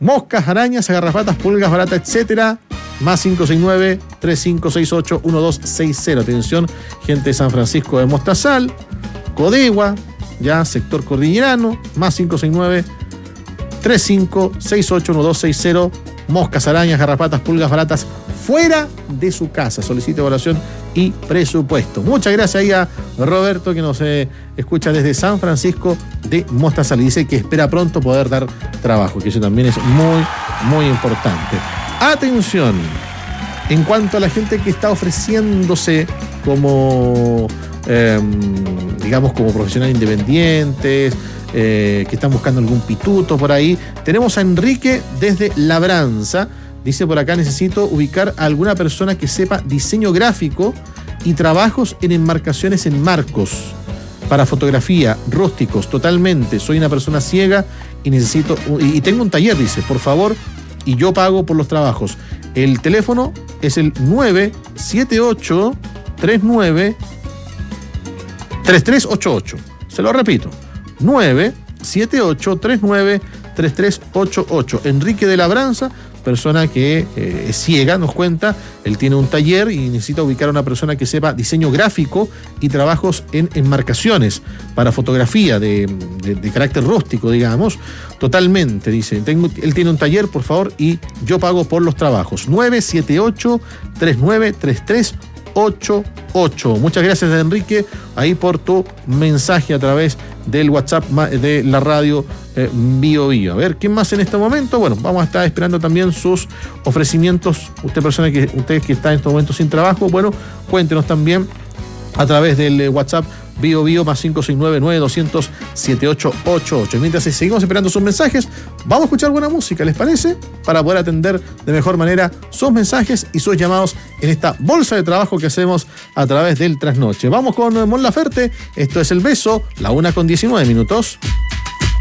moscas, arañas, garrapatas, pulgas, baratas, etcétera. Más 569-3568-1260. Atención, gente de San Francisco de Mostazal, Codegua, ya sector cordillerano. Más 569-3568-1260. Moscas, arañas, garrapatas, pulgas, baratas, fuera de su casa. Solicite evaluación y presupuesto. Muchas gracias ahí a Roberto, que nos escucha desde San Francisco de Mostazal y dice que espera pronto poder dar trabajo, que eso también es muy, muy importante. Atención, en cuanto a la gente que está ofreciéndose como, digamos, como profesionales independientes, que están buscando algún pituto por ahí, tenemos a Enrique desde Labranza. Dice por acá: necesito ubicar a alguna persona que sepa diseño gráfico y trabajos en enmarcaciones en marcos para fotografía, rústicos, totalmente. Soy una persona ciega y necesito, y tengo un taller, dice, por favor, y yo pago por los trabajos. El teléfono es el 978-39-3388. Se lo repito, 978-39-3388. Enrique de Labranza, persona que es ciega, nos cuenta. Él tiene un taller y necesita ubicar a una persona que sepa diseño gráfico y trabajos en enmarcaciones para fotografía de carácter rústico, digamos. Totalmente, dice. Él tiene un taller, por favor, y yo pago por los trabajos. 978-39-3388. Muchas gracias, Enrique, ahí por tu mensaje a través del WhatsApp de la radio Bio Bio. A ver, ¿quién más en este momento? Bueno, vamos a estar esperando también sus ofrecimientos. Ustedes que están en estos momentos sin trabajo, bueno, cuéntenos también a través del WhatsApp Bio Bio más 569-9200-7888. Mientras seguimos esperando sus mensajes, vamos a escuchar buena música, ¿les parece? Para poder atender de mejor manera sus mensajes y sus llamados en esta bolsa de trabajo que hacemos a través del Trasnoche. Vamos con Mon Laferte, esto es El Beso, la 1:19 minutos.